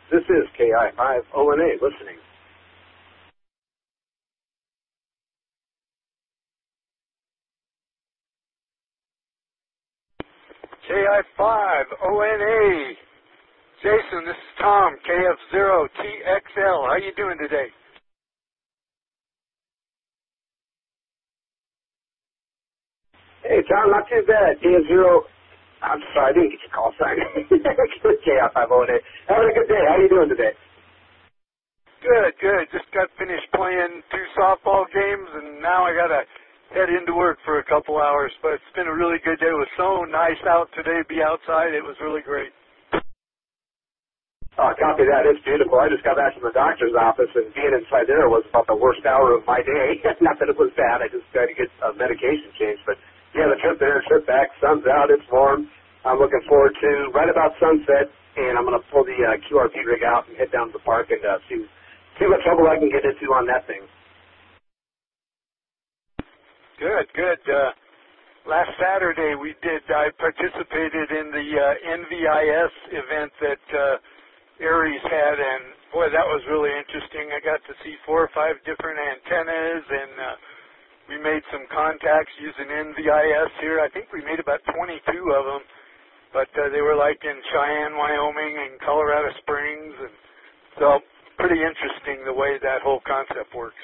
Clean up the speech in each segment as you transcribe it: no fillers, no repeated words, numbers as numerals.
This is KI5ONA listening. KI5ONA. Jason, this is Tom, KF0TXL. How you doing today? Hey, Tom, not too bad. KF0, I'm sorry, I didn't get your call sign. KI5ONA. Having a good day. How you doing today? Good, good. Just got finished playing 2 softball games, and now I got to head into work for a couple hours. But it's been a really good day. It was so nice out today to be outside. It was really great. Oh, copy that. It's beautiful. I just got back from the doctor's office, and being inside there was about the worst hour of my day. Not that it was bad. I just got to get a medication changed. But, yeah, the trip there, trip back, sun's out, it's warm. I'm looking forward to right about sunset, and I'm going to pull the QRP rig out and head down to the park and see what trouble I can get into on that thing. Good, good. Last Saturday I participated in the NVIS event that Aries had, and boy, that was really interesting. I got to see 4 or 5 different antennas, and we made some contacts using NVIS here. I think we made about 22 of them, but they were like in Cheyenne, Wyoming, and Colorado Springs, and so pretty interesting the way that whole concept works.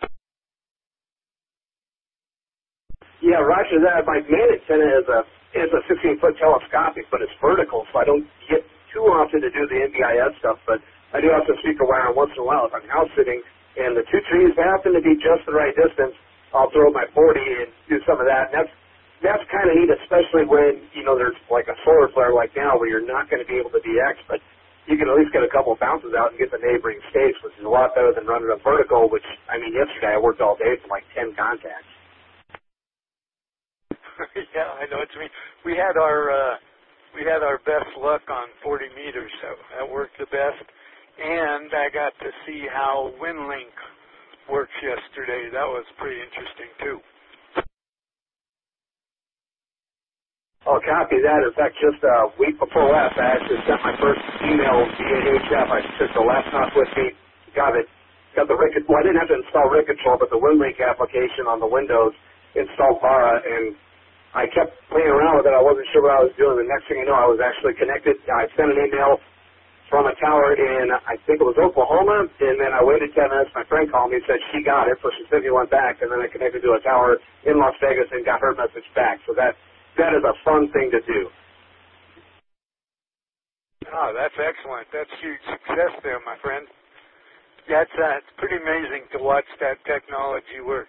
Yeah, roger that. My main antenna is a 16-foot telescopic, but it's vertical, so I don't get too often to do the NVIS stuff, but I do have some speaker wire once in a while if I'm house sitting, and the 2 trees happen to be just the right distance. I'll throw my 40 and do some of that, and that's kind of neat, especially when, there's like a solar flare like now where you're not going to be able to DX, but you can at least get a couple of bounces out and get the neighboring states, which is a lot better than running a vertical, which, yesterday I worked all day for like 10 contacts. Yeah, I know what you mean. We had our best luck on 40 meters, so that worked the best. And I got to see how WinLink works yesterday. That was pretty interesting, too. Oh, copy that. In fact, just a week before last, I actually sent my first email via HF. I took the laptop with me, got the RIC, well, I didn't have to install RIC control, but the WinLink application on the Windows installed VARA, and I kept playing around with it. I wasn't sure what I was doing. The next thing you know, I was actually connected. I sent an email from a tower in, I think it was Oklahoma, and then I waited 10 minutes. My friend called me and said she got it, so she said he went back, and then I connected to a tower in Las Vegas and got her message back. So that is a fun thing to do. Oh, that's excellent. That's huge success there, my friend. Yeah, it's pretty amazing to watch that technology work,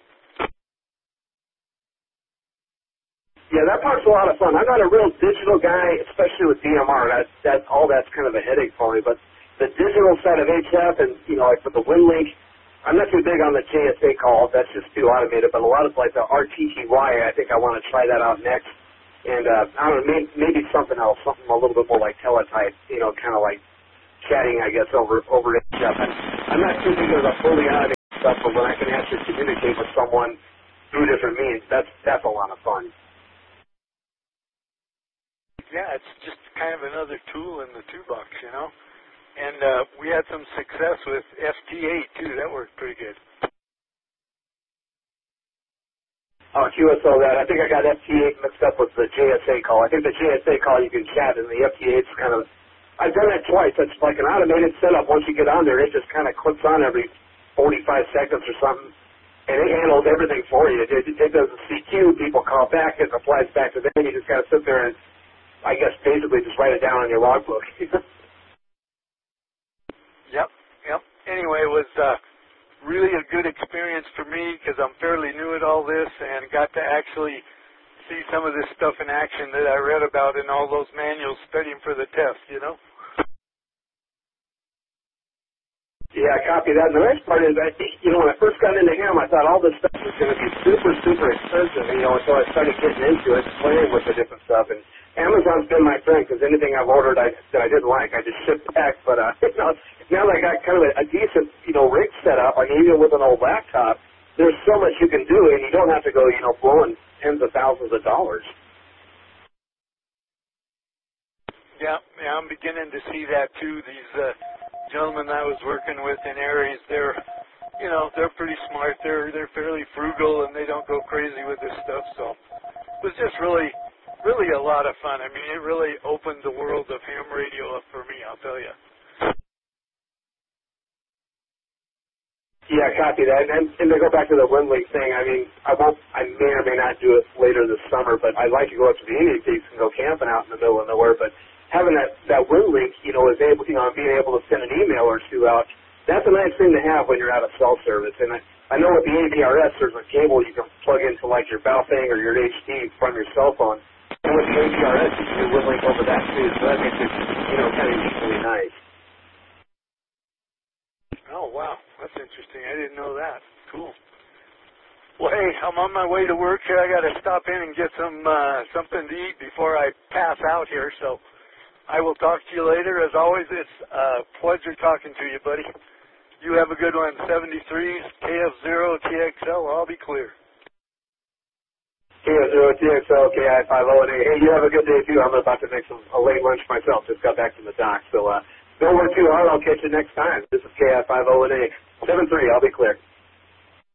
Yeah, that part's a lot of fun. I'm not a real digital guy, especially with DMR. That's kind of a headache for me. But the digital side of HF and, like with the WinLink, I'm not too big on the JSA call. That's just too automated. But a lot of like the RTTY, I think I want to try that out next. And I don't know, maybe something else, something a little bit more like teletype, kind of like chatting, I guess, over HF. I'm not too big on the fully automated stuff, but when I can actually communicate with someone through different means, that's a lot of fun. Yeah, it's just kind of another tool in the toolbox, And we had some success with FT8, too. That worked pretty good. Oh, QSO that. I think I got FT8 mixed up with the JSA call. I think the JSA call you can chat, and the FT8's kind of... I've done that twice. It's like an automated setup. Once you get on there, it just kind of clicks on every 45 seconds or something, and it handles everything for you. It does a CQ. People call back. It replies back to them. You just got to sit there and, I guess, basically just write it down on your logbook. Yep. Anyway, it was really a good experience for me because I'm fairly new at all this and got to actually see some of this stuff in action that I read about in all those manuals studying for the test, Yeah, I copy that. And the nice part is, I think, when I first got into ham, I thought all this stuff was going to be super, super expensive, until I started getting into it, playing with the different stuff. And Amazon's been my friend because anything I've ordered that I didn't like, I just shipped back. But, now that I got kind of a decent, rig set up, even with an old laptop, there's so much you can do, and you don't have to go, blowing tens of thousands of dollars. Yeah, I'm beginning to see that too. These gentlemen I was working with in Aries, they're pretty smart. They're fairly frugal and they don't go crazy with this stuff. So it was just really a lot of fun. I mean, it really opened the world of ham radio up for me, I'll tell you. Yeah, copy that. And to go back to the Wind League thing, I mean, I may or may not do it later this summer, but I'd like to go up to the Indian Peaks and go camping out in the middle of nowhere. But having that Wind League, is able, being able to send an email or two out, that's a nice thing to have when you're out of cell service. And I know with the AVRS, there's a cable you can plug into like your Baofeng or your HD from your cell phone. And with the AVRS, you can do Wind Link over that too, so that makes it, kind of equally nice. Oh, wow. That's interesting. I didn't know that. Cool. Well, hey, I'm on my way to work here. I got to stop in and get something to eat before I pass out here. So I will talk to you later. As always, it's a pleasure talking to you, buddy. You have a good one. 73s, KF0TXL. I'll be clear. KF0TXL, KI50. And hey, you have a good day, too. I'm about to make a late lunch myself. Just got back from the dock. So don't work too hard. I'll catch you next time. This is KI50 and 73. I'll be clear.